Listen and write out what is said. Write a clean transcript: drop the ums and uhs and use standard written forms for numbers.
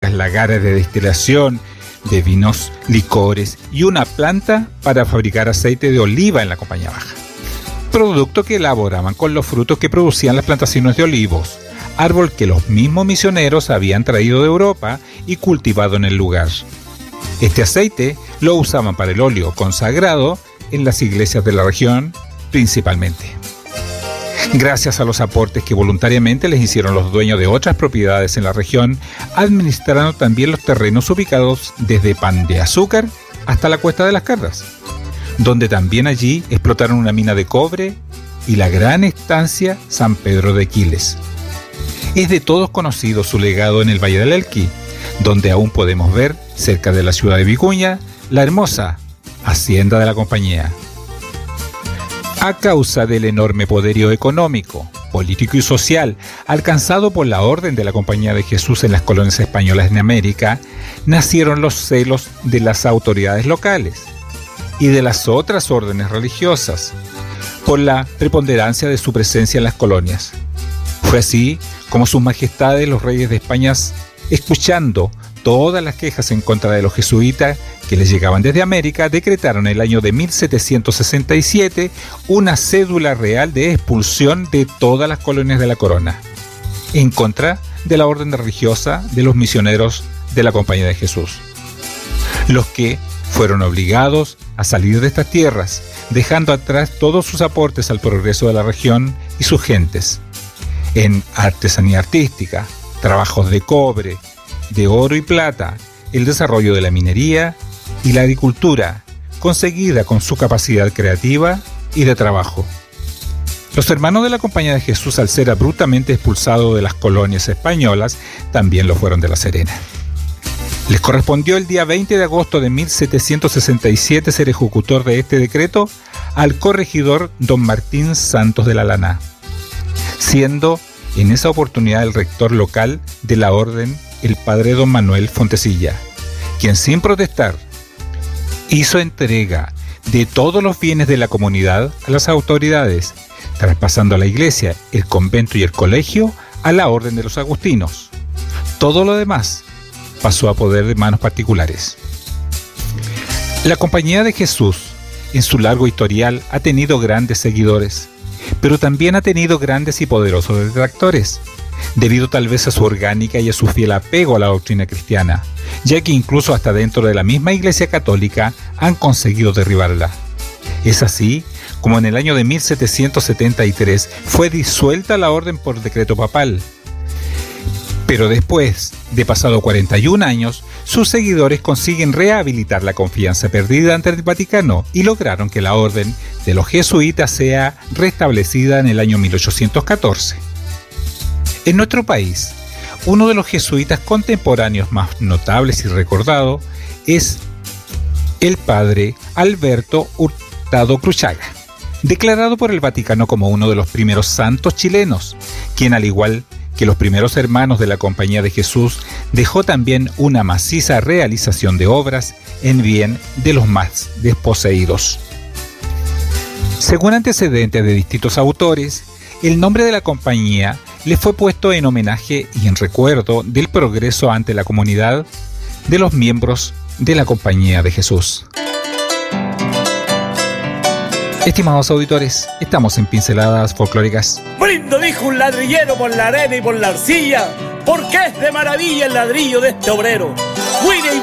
fábricas lagares de destilación de vinos, licores y una planta para fabricar aceite de oliva en la Compañía Baja. Producto que elaboraban con los frutos que producían las plantaciones de olivos, árbol que los mismos misioneros habían traído de Europa y cultivado en el lugar. Este aceite lo usaban para el óleo consagrado en las iglesias de la región principalmente. Gracias a los aportes que voluntariamente les hicieron los dueños de otras propiedades en la región, administraron también los terrenos ubicados desde Pan de Azúcar hasta la Cuesta de las Carras, donde también allí explotaron una mina de cobre y la gran estancia San Pedro de Quiles. Es de todos conocido su legado en el Valle del Elqui, donde aún podemos ver, cerca de la ciudad de Vicuña, la hermosa hacienda de la compañía. A causa del enorme poderío económico, político y social alcanzado por la Orden de la Compañía de Jesús en las colonias españolas en América, nacieron los celos de las autoridades locales y de las otras órdenes religiosas por la preponderancia de su presencia en las colonias. Fue así como sus majestades los reyes de España, escuchando todas las quejas en contra de los jesuitas que les llegaban desde América, decretaron en el año de 1767 una cédula real de expulsión de todas las colonias de la corona, en contra de la orden religiosa de los misioneros de la Compañía de Jesús, los que fueron obligados a salir de estas tierras, dejando atrás todos sus aportes al progreso de la región y sus gentes, en artesanía artística, trabajos de cobre, de oro y plata, el desarrollo de la minería y la agricultura, conseguida con su capacidad creativa y de trabajo. Los hermanos de la Compañía de Jesús, al ser abruptamente expulsados de las colonias españolas, también lo fueron de La Serena. Les correspondió el día 20 de agosto de 1767 ser ejecutor de este decreto al corregidor don Martín Santos de la Lana, siendo en esa oportunidad el rector local de la orden el padre don Manuel Fontecilla, quien sin protestar hizo entrega de todos los bienes de la comunidad a las autoridades, traspasando a la iglesia, el convento y el colegio a la orden de los agustinos. Todo lo demás pasó a poder de manos particulares. La Compañía de Jesús, en su largo historial, ha tenido grandes seguidores, pero también ha tenido grandes y poderosos detractores, debido tal vez a su orgánica y a su fiel apego a la doctrina cristiana, ya que incluso hasta dentro de la misma Iglesia Católica han conseguido derribarla. Es así como en el año de 1773 fue disuelta la orden por decreto papal. Pero después de pasado 41 años, sus seguidores consiguen rehabilitar la confianza perdida ante el Vaticano y lograron que la orden de los jesuitas sea restablecida en el año 1814. En nuestro país, uno de los jesuitas contemporáneos más notables y recordado es el padre Alberto Hurtado Cruchaga, declarado por el Vaticano como uno de los primeros santos chilenos, quien al igual que los primeros hermanos de la Compañía de Jesús dejó también una maciza realización de obras en bien de los más desposeídos. Según antecedentes de distintos autores, el nombre de la compañía le fue puesto en homenaje y en recuerdo del progreso ante la comunidad de los miembros de la Compañía de Jesús. Estimados auditores, estamos en Pinceladas Folclóricas. Brindo, dijo un ladrillero por la arena y por la arcilla, porque es de maravilla el ladrillo de este obrero.